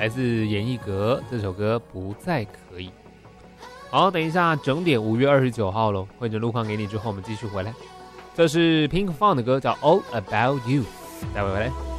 来自演艺格，这首歌不再可以。好，等一下整点5月29号咯，会整路况给你之后，我们继续回来。这是 Pink Fun 的歌，叫 All About You， 待会回来。